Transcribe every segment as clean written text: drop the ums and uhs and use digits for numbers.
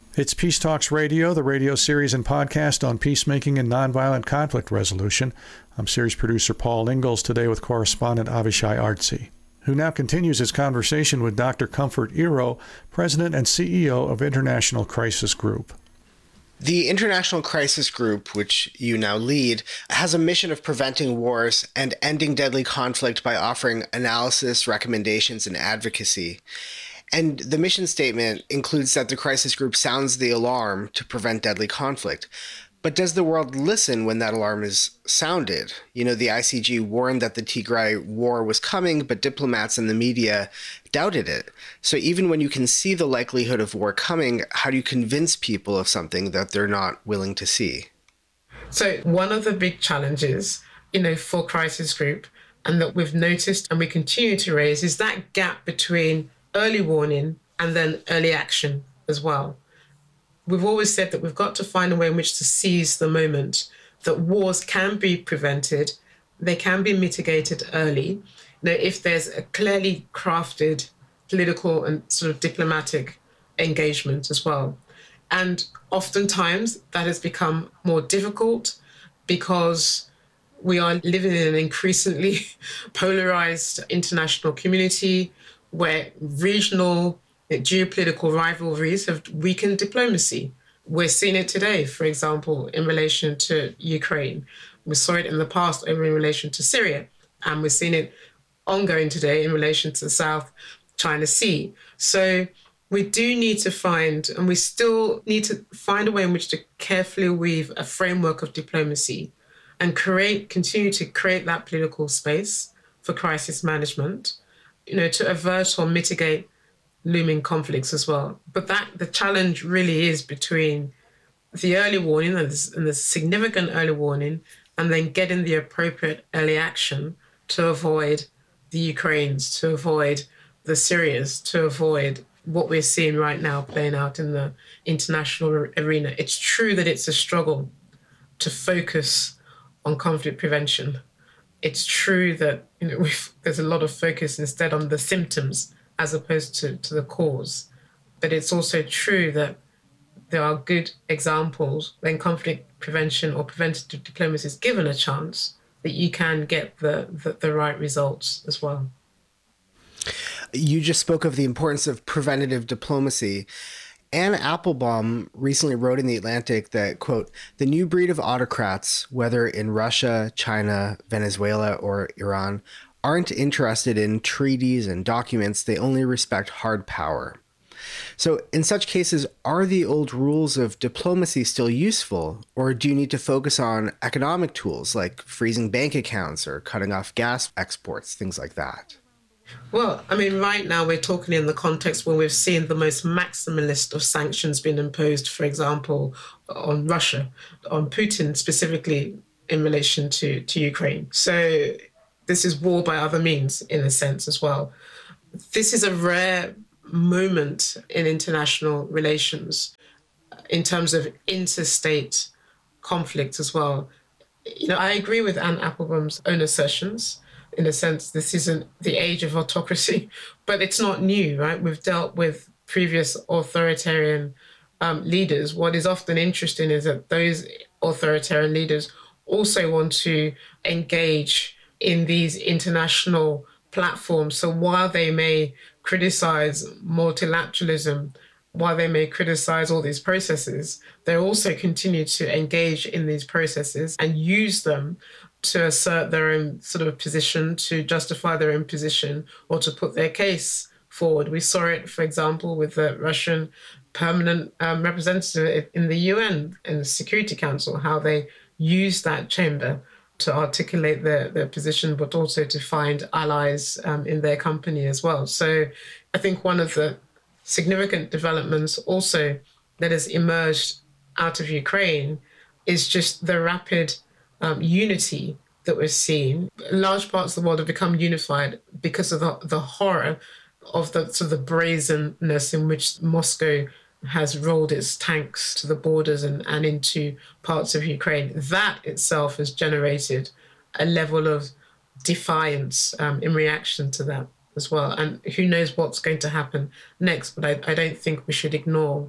It's Peace Talks Radio, the radio series and podcast on peacemaking and nonviolent conflict resolution. I'm series producer Paul Ingalls, today with correspondent Avishai Artsy, who now continues his conversation with Dr. Comfort Iro, President and CEO of International Crisis Group. The International Crisis Group, which you now lead, has a mission of preventing wars and ending deadly conflict by offering analysis, recommendations, and advocacy. And the mission statement includes that the crisis group sounds the alarm to prevent deadly conflict. But does the world listen when that alarm is sounded? You know, the ICG warned that the Tigray war was coming, but diplomats and the media doubted it. So even when you can see the likelihood of war coming, how do you convince people of something that they're not willing to see? So one of the big challenges, for Crisis Group, and that we've noticed and we continue to raise, is that gap between early warning and then early action as well. We've always said that we've got to find a way in which to seize the moment, that wars can be prevented, they can be mitigated early. If there's a clearly crafted political and sort of diplomatic engagement as well. And oftentimes that has become more difficult because we are living in an increasingly polarized international community where regional geopolitical rivalries have weakened diplomacy. We're seeing it today, for example, in relation to Ukraine. We saw it in the past over in relation to Syria, and we're seeing it ongoing today in relation to the South China Sea. So we do need to find, and we still need to find a way in which to carefully weave a framework of diplomacy and continue to create that political space for crisis management, to avert or mitigate looming conflicts as well. But the challenge really is between the early warning and the significant early warning, and then getting the appropriate early action to avoid the Ukraines, to avoid the Syrias, to avoid what we're seeing right now playing out in the international arena. It's true that it's a struggle to focus on conflict prevention. It's true that there's a lot of focus instead on the symptoms as opposed to the cause. But it's also true that there are good examples when conflict prevention or preventative diplomacy is given a chance that you can get the right results as well. You just spoke of the importance of preventative diplomacy. Anne Applebaum recently wrote in The Atlantic that, quote, "The new breed of autocrats, whether in Russia, China, Venezuela, or Iran, aren't interested in treaties and documents. They only respect hard power." So in such cases, are the old rules of diplomacy still useful, or do you need to focus on economic tools like freezing bank accounts or cutting off gas exports, things like that? Well, right now we're talking in the context where we've seen the most maximalist of sanctions being imposed, for example, on Russia, on Putin specifically in relation to Ukraine. So this is war by other means, in a sense, as well. This is a rare moment in international relations in terms of interstate conflict as well. I agree with Anne Applebaum's own assertions. In a sense, this isn't the age of autocracy, but it's not new, right? We've dealt with previous authoritarian leaders. What is often interesting is that those authoritarian leaders also want to engage in these international platforms. So while they may criticize multilateralism, while they may criticize all these processes, they also continue to engage in these processes and use them to assert their own sort of position, to justify their own position, or to put their case forward. We saw it, for example, with the Russian permanent representative in the UN, in the Security Council, how they used that chamber to articulate their position, but also to find allies in their company as well. So I think one of the significant developments also that has emerged out of Ukraine is just the rapid unity that we're seeing. Large parts of the world have become unified because of the horror of the sort of the brazenness in which Moscow has rolled its tanks to the borders and into parts of Ukraine. That itself has generated a level of defiance in reaction to that as well. And who knows what's going to happen next, but I don't think we should ignore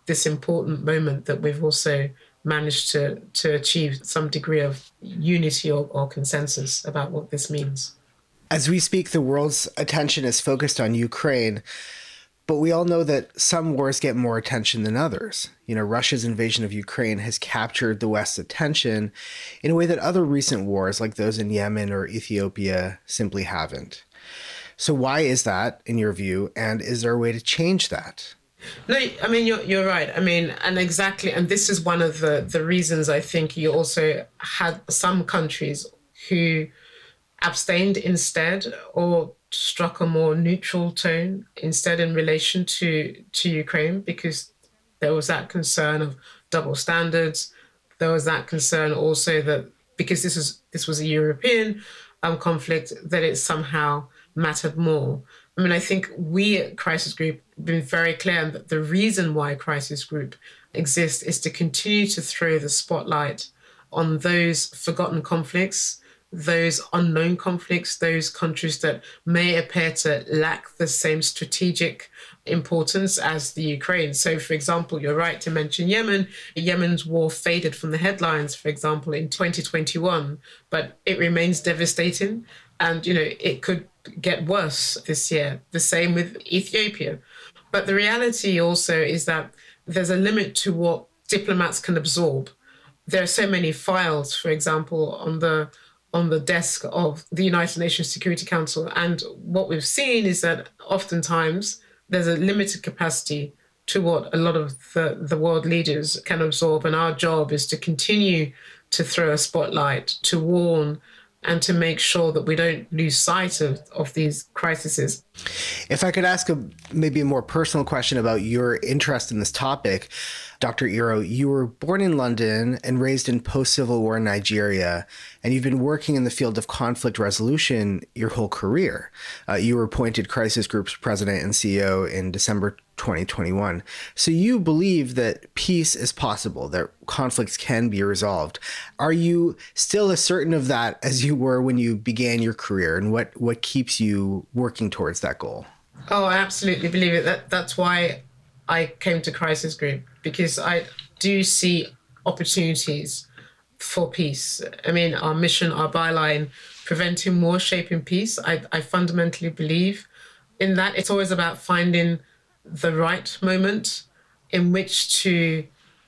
this important moment that we've also managed to achieve some degree of unity or consensus about what this means. As we speak, the world's attention is focused on Ukraine, but we all know that some wars get more attention than others. Russia's invasion of Ukraine has captured the West's attention in a way that other recent wars, like those in Yemen or Ethiopia, simply haven't. So why is that, in your view, and is there a way to change that? No, I mean, you're right. I mean, and exactly, and this is one of the reasons I think you also had some countries who abstained instead or struck a more neutral tone instead in relation to Ukraine, because there was that concern of double standards. There was that concern also that because this was a European conflict, that it somehow mattered more. I mean, I think we at Crisis Group have been very clear that the reason why Crisis Group exists is to continue to throw the spotlight on those forgotten conflicts, those unknown conflicts, those countries that may appear to lack the same strategic importance as the Ukraine. So, for example, you're right to mention Yemen. Yemen's war faded from the headlines, for example, in 2021, but it remains devastating. And, it could get worse this year. The same with Ethiopia. But the reality also is that there's a limit to what diplomats can absorb. There are so many files, for example, on the desk of the United Nations Security Council. And what we've seen is that oftentimes there's a limited capacity to what a lot of the world leaders can absorb. And our job is to continue to throw a spotlight, to warn, and to make sure that we don't lose sight of these crises. If I could ask maybe a more personal question about your interest in this topic, Dr. Iro, you were born in London and raised in post-Civil War Nigeria, and you've been working in the field of conflict resolution your whole career. You were appointed Crisis Group's president and CEO in December 2021. So you believe that peace is possible, that conflicts can be resolved. Are you still as certain of that as you were when you began your career, and what keeps you working towards that goal? Oh, I absolutely believe it. That's why I came to Crisis Group, because I do see opportunities for peace. I mean, our mission, our byline, preventing war, shaping peace. I fundamentally believe in that. It's always about finding the right moment in which to,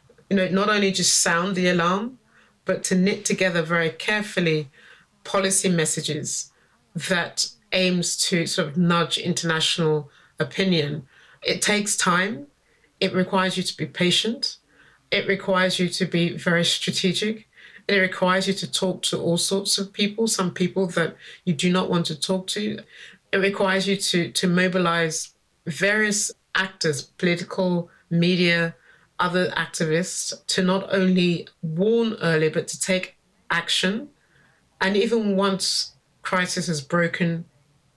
not only just sound the alarm, but to knit together very carefully policy messages that aims to sort of nudge international opinion. It takes time. It requires you to be patient. It requires you to be very strategic. It requires you to talk to all sorts of people, some people that you do not want to talk to. It requires you to mobilize various actors, political, media, other activists, to not only warn early, but to take action. And even once crisis has broken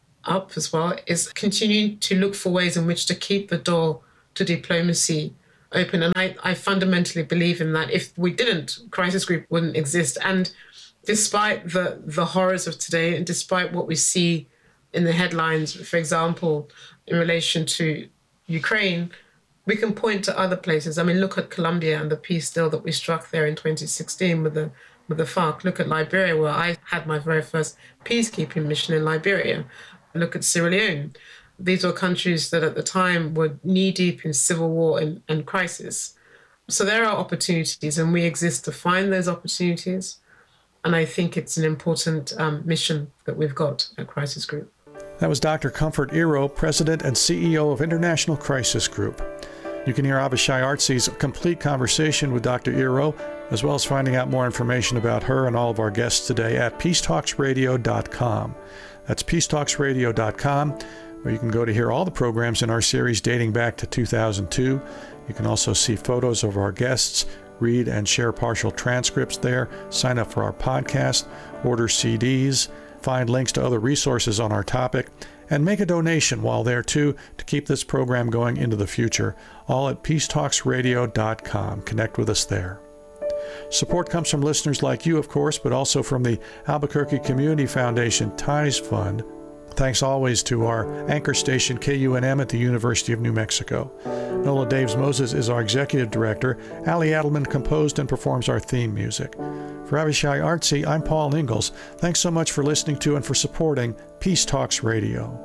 up as well, is continuing to look for ways in which to keep the door to diplomacy open. And I fundamentally believe in that. If we didn't, Crisis Group wouldn't exist. And despite the horrors of today, and despite what we see in the headlines, for example, in relation to Ukraine, we can point to other places. I mean, look at Colombia and the peace deal that we struck there in 2016 with the FARC. Look at Liberia, where I had my very first peacekeeping mission in Liberia. Look at Sierra Leone. These were countries that at the time were knee-deep in civil war and crisis. So there are opportunities, and we exist to find those opportunities. And I think it's an important mission that we've got at Crisis Group. That was Dr. Comfort Iro, President and CEO of International Crisis Group. You can hear Avishai Artsy's complete conversation with Dr. Iro, as well as finding out more information about her and all of our guests today at peacetalksradio.com. That's peacetalksradio.com, where you can go to hear all the programs in our series dating back to 2002. You can also see photos of our guests, read and share partial transcripts there, sign up for our podcast, order CDs, find links to other resources on our topic, and make a donation while there too to keep this program going into the future, all at peacetalksradio.com. Connect with us there. Support comes from listeners like you, of course, but also from the Albuquerque Community Foundation Ties Fund. Thanks always to our anchor station KUNM at the University of New Mexico. Nola Daves Moses is our executive director. Ali Adelman composed and performs our theme music. For Avishai Artsy, I'm Paul Ingalls. Thanks so much for listening to and for supporting Peace Talks Radio.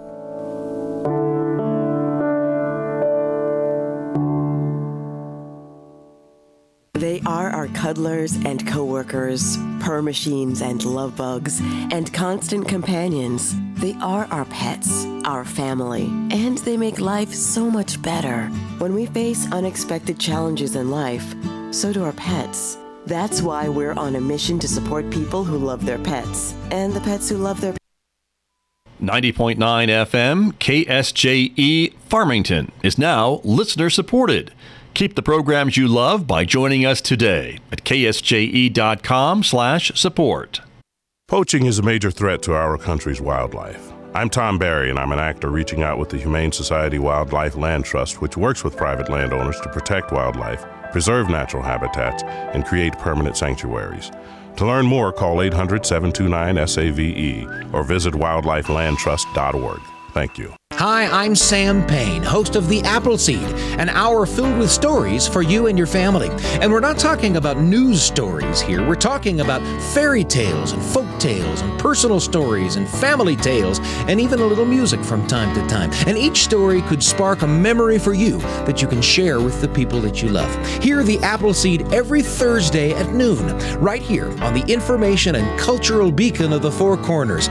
They are our cuddlers and coworkers, purr machines and love bugs, and constant companions. They are our pets, our family, and they make life so much better. When we face unexpected challenges in life, so do our pets. That's why we're on a mission to support people who love their pets, and the pets who love their 90.9 FM KSJE Farmington is now listener supported. Keep the programs you love by joining us today at ksje.com/support. Poaching is a major threat to our country's wildlife. I'm Tom Barry, and I'm an actor reaching out with the Humane Society Wildlife Land Trust, which works with private landowners to protect wildlife, preserve natural habitats, and create permanent sanctuaries. To learn more, call 800-729-SAVE or visit wildlifelandtrust.org. Thank you. Hi, I'm Sam Payne, host of The Appleseed, an hour filled with stories for you and your family. And we're not talking about news stories here. We're talking about fairy tales and folk tales and personal stories and family tales and even a little music from time to time. And each story could spark a memory for you that you can share with the people that you love. Hear The Appleseed every Thursday at noon, right here on the information and cultural beacon of the Four Corners.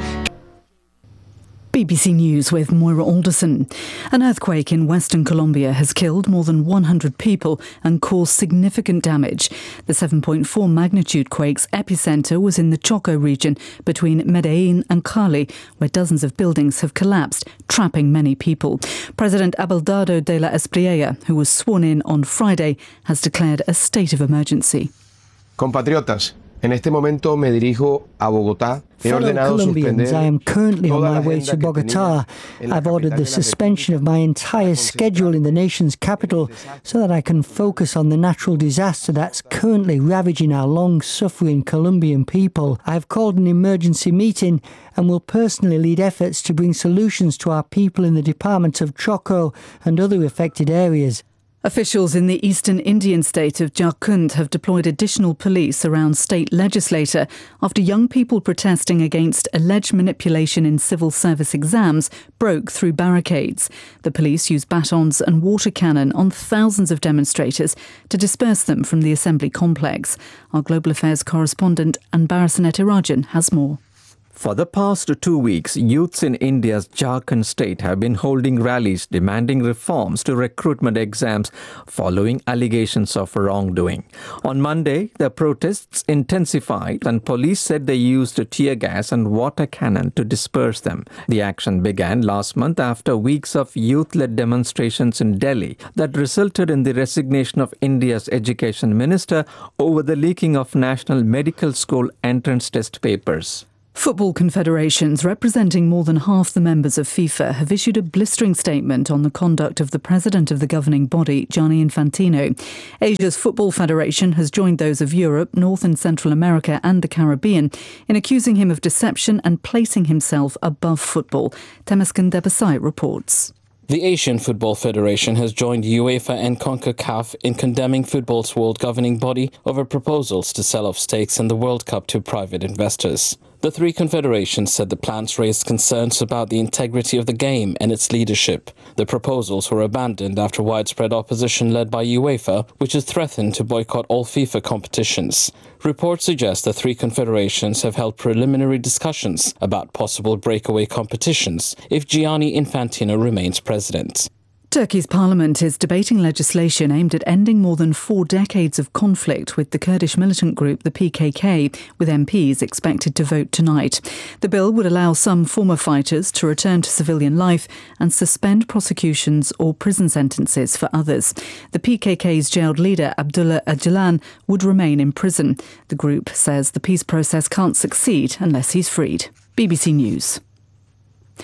BBC News with Moira Alderson. An earthquake in Western Colombia has killed more than 100 people and caused significant damage. The 7.4 magnitude quake's epicenter was in the Choco region between Medellin and Cali, where dozens of buildings have collapsed, trapping many people. President Abelardo de la Espriella, who was sworn in on Friday, has declared a state of emergency. Compatriotas, en este momento me dirijo a Bogotá. Fellow Colombians, I am currently on my way to Bogotá. I've ordered the suspension of my entire schedule in the nation's capital so that I can focus on the natural disaster that's currently ravaging our long-suffering Colombian people. I've called an emergency meeting and will personally lead efforts to bring solutions to our people in the department of Choco and other affected areas. Officials in the eastern Indian state of Jharkhand have deployed additional police around state legislature after young people protesting against alleged manipulation in civil service exams broke through barricades. The police used batons and water cannon on thousands of demonstrators to disperse them from the assembly complex. Our Global Affairs correspondent Anbarasanet Irajan has more. For the past 2 weeks, youths in India's Jharkhand state have been holding rallies demanding reforms to recruitment exams following allegations of wrongdoing. On Monday, the protests intensified and police said they used tear gas and water cannon to disperse them. The action began last month after weeks of youth-led demonstrations in Delhi that resulted in the resignation of India's education minister over the leaking of National Medical School entrance test papers. Football confederations representing more than half the members of FIFA have issued a blistering statement on the conduct of the president of the governing body, Gianni Infantino. Asia's Football Federation has joined those of Europe, North and Central America and the Caribbean in accusing him of deception and placing himself above football. Temesgen Debasai reports. The Asian Football Federation has joined UEFA and CONCACAF in condemning football's world governing body over proposals to sell off stakes in the World Cup to private investors. The three confederations said the plans raised concerns about the integrity of the game and its leadership. The proposals were abandoned after widespread opposition led by UEFA, which has threatened to boycott all FIFA competitions. Reports suggest the three confederations have held preliminary discussions about possible breakaway competitions if Gianni Infantino remains president. Turkey's parliament is debating legislation aimed at ending more than 4 decades of conflict with the Kurdish militant group, the PKK, with MPs expected to vote tonight. The bill would allow some former fighters to return to civilian life and suspend prosecutions or prison sentences for others. The PKK's jailed leader, Abdullah Öcalan, would remain in prison. The group says the peace process can't succeed unless he's freed. BBC News.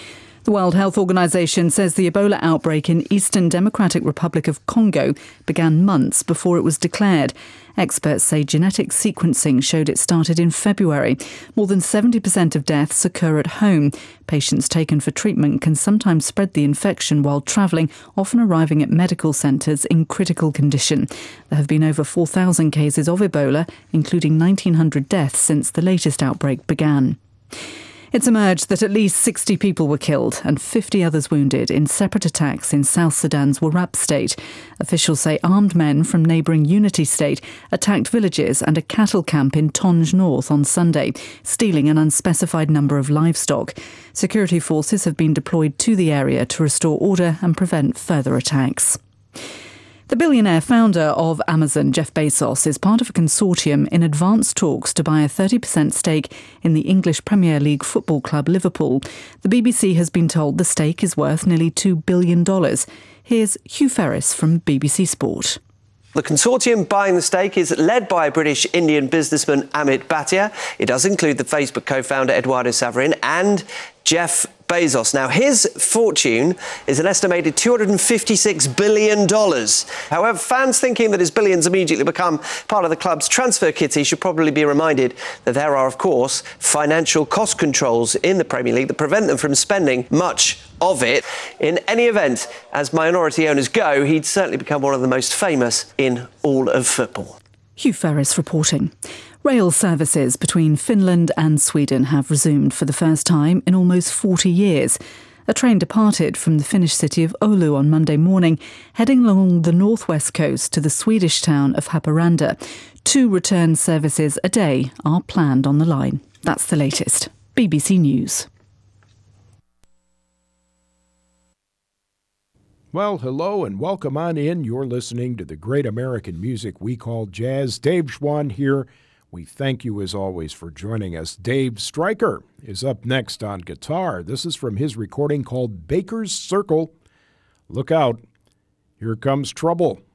The World Health Organization says the Ebola outbreak in Eastern Democratic Republic of Congo began months before it was declared. Experts say genetic sequencing showed it started in February. More than 70% of deaths occur at home. Patients taken for treatment can sometimes spread the infection while travelling, often arriving at medical centres in critical condition. There have been over 4,000 cases of Ebola, including 1,900 deaths since the latest outbreak began. It's emerged that at least 60 people were killed and 50 others wounded in separate attacks in South Sudan's Warrap state. Officials say armed men from neighbouring Unity State attacked villages and a cattle camp in Tonj North on Sunday, stealing an unspecified number of livestock. Security forces have been deployed to the area to restore order and prevent further attacks. The billionaire founder of Amazon, Jeff Bezos, is part of a consortium in advanced talks to buy a 30% stake in the English Premier League football club Liverpool. The BBC has been told the stake is worth nearly $2 billion. Here's Hugh Ferris from BBC Sport. The consortium buying the stake is led by British-Indian businessman Amit Bhatia. It does include the Facebook co-founder Eduardo Saverin and Jeff Bezos. Now, his fortune is an estimated $256 billion. However, fans thinking that his billions immediately become part of the club's transfer kitty should probably be reminded that there are, of course, financial cost controls in the Premier League that prevent them from spending much of it. In any event, as minority owners go, he'd certainly become one of the most famous in all of football. Hugh Ferris reporting. Rail services between Finland and Sweden have resumed for the first time in almost 40 years. A train departed from the Finnish city of Oulu on Monday morning, heading along the northwest coast to the Swedish town of Haparanda. 2 return services a day are planned on the line. That's the latest. BBC News. Well, hello and welcome on in. You're listening to the great American music we call jazz. Dave Schwann here. We thank you, as always, for joining us. Dave Stryker is up next on guitar. This is from his recording called Baker's Circle. Look out. Here comes trouble.